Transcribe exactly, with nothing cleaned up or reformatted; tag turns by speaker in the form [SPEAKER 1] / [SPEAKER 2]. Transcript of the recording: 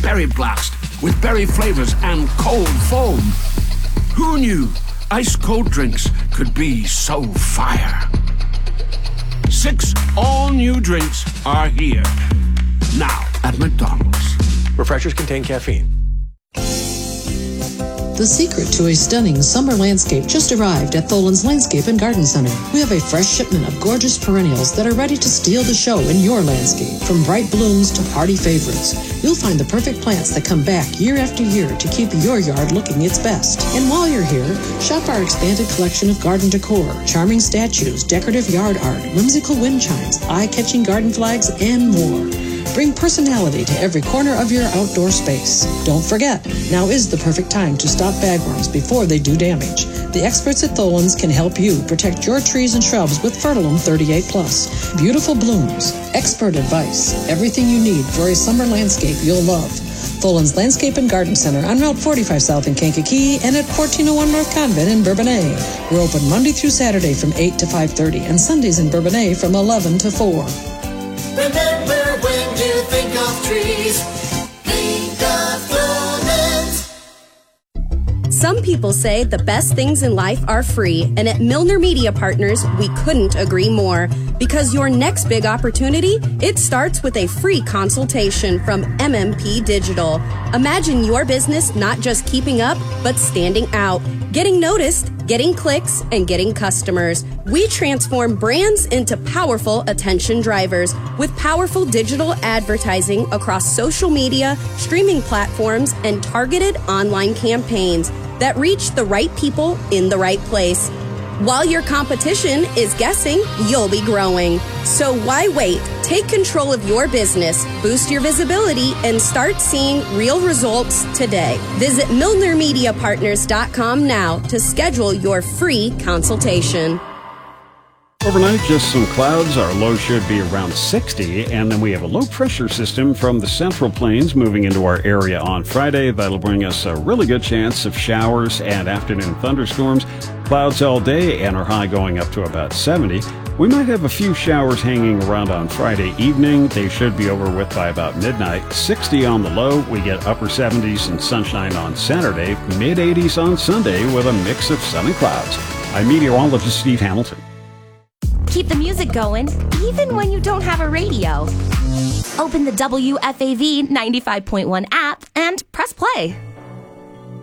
[SPEAKER 1] Berry Blast with berry flavors and cold foam. Who knew ice cold drinks could be so fire? Six all-new drinks are here. Now at McDonald's.
[SPEAKER 2] Refreshers contain caffeine.
[SPEAKER 3] The secret to a stunning summer landscape just arrived at Tholen's Landscape and Garden Center. We have a fresh shipment of gorgeous perennials that are ready to steal the show in your landscape. From bright blooms to party favorites, you'll find the perfect plants that come back year after year to keep your yard looking its best. And while you're here, shop our expanded collection of garden decor, charming statues, decorative yard art, whimsical wind chimes, eye-catching garden flags, and more. Bring personality to every corner of your outdoor space. Don't forget, now is the perfect time to stop bagworms before they do damage. The experts at Tholen's can help you protect your trees and shrubs with Fertilum thirty-eight plus. Beautiful blooms, expert advice, everything you need for a summer landscape you'll love. Tholen's Landscape and Garden Center on Route forty-five South in Kankakee and at fourteen oh one North Convent in Bourbonnais. We're open Monday through Saturday from eight to five thirty and Sundays in Bourbonnais from eleven to four.
[SPEAKER 4] Remember, when you think of trees, think of Tholen's.
[SPEAKER 5] Some people say the best things in life are free, and at Milner Media Partners, we couldn't agree more. Because your next big opportunity, it starts with a free consultation from M M P Digital. Imagine your business not just keeping up, but standing out, getting noticed, getting clicks, and getting customers. We transform brands into powerful attention drivers with powerful digital advertising across social media, streaming platforms, and targeted online campaigns that reach the right people in the right place. While your competition is guessing, you'll be growing. So why wait? Take control of your business, boost your visibility, and start seeing real results today. Visit Milner Media Partners dot com now to schedule your free consultation.
[SPEAKER 6] Overnight, just some clouds. Our low should be around sixty, and then we have a low pressure system from the Central Plains moving into our area on Friday. That'll bring us a really good chance of showers and afternoon thunderstorms. Clouds all day and our high going up to about seventy. We might have a few showers hanging around on Friday evening. They should be over with by about midnight. sixty on the low. We get upper seventies and sunshine on Saturday, mid eighties on Sunday with a mix of sun and clouds. I'm meteorologist Steve Hamilton.
[SPEAKER 7] Keep the music going, even when you don't have a radio. Open the W F A V ninety-five point one app and press play.